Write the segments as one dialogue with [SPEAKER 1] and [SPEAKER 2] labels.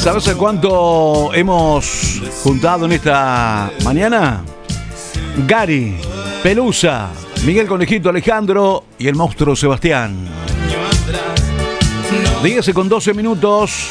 [SPEAKER 1] ¿Sabes a cuánto hemos juntado en esta mañana? Gary, Pelusa, Miguel Conejito Alejandro y el monstruo Sebastián. 10:12 minutos.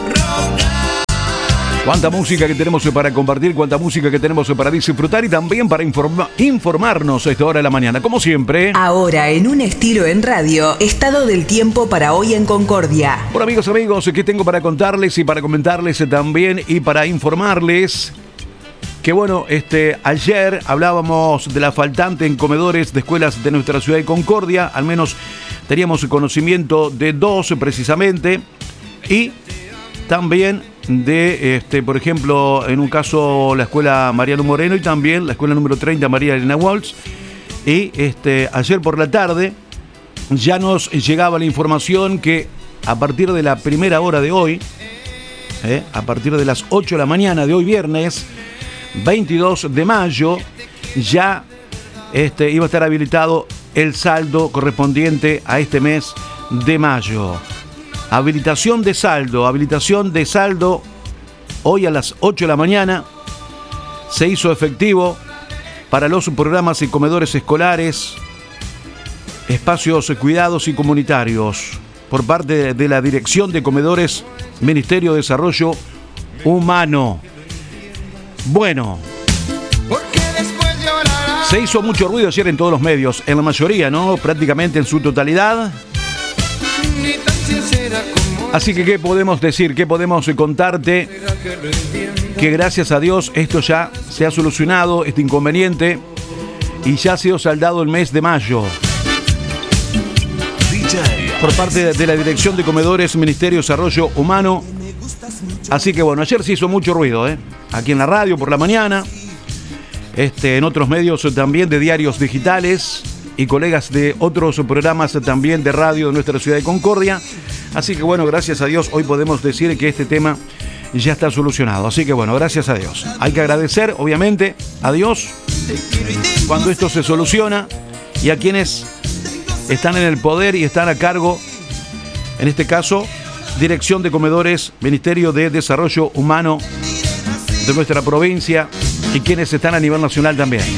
[SPEAKER 1] Cuánta música que tenemos para compartir, cuánta música que tenemos para disfrutar y también para informarnos a esta hora de la mañana, como siempre.
[SPEAKER 2] Ahora, en un estilo en radio, estado del tiempo para hoy en Concordia.
[SPEAKER 1] Bueno, amigos, ¿qué tengo para contarles y para comentarles también y para informarles? Que bueno, ayer hablábamos de la faltante en comedores de escuelas de nuestra ciudad de Concordia, al menos teníamos conocimiento de 2 precisamente, y también de, por ejemplo, en un caso la escuela Mariano Moreno y también la escuela número 30 María Elena Walsh. Y ayer por la tarde ya nos llegaba la información que a partir de la primera hora de hoy, a partir de las 8 de la mañana de hoy viernes 22 de mayo, ya iba a estar habilitado el saldo correspondiente a este mes de mayo. Habilitación de saldo. Hoy a las 8 de la mañana se hizo efectivo para los programas y comedores escolares, espacios cuidados y comunitarios, por parte de la Dirección de Comedores, Ministerio de Desarrollo Humano. Bueno, se hizo mucho ruido ayer en todos los medios, en la mayoría, ¿no? Prácticamente en su totalidad. Así que, ¿qué podemos decir? ¿Qué podemos contarte? Que gracias a Dios esto ya se ha solucionado, este inconveniente, y ya ha sido saldado el mes de mayo. Por parte de la Dirección de Comedores, Ministerio de Desarrollo Humano. Así que bueno, ayer se hizo mucho ruido, aquí en la radio por la mañana, en otros medios también de diarios digitales y colegas de otros programas también de radio de nuestra ciudad de Concordia. Así que bueno, gracias a Dios hoy podemos decir que este tema ya está solucionado. Así que bueno, gracias a Dios. Hay que agradecer obviamente a Dios cuando esto se soluciona y a quienes están en el poder y están a cargo, en este caso, Dirección de Comedores, Ministerio de Desarrollo Humano de nuestra provincia y quienes están a nivel nacional también.